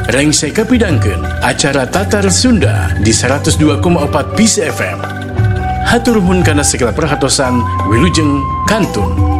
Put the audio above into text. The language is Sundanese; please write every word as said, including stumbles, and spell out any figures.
Reng saya kapidangkeun acara Tatar Sunda di seratus dua koma empat Peace F M. Hatur nuhun kana segala perhatosan, wilujeng kantun.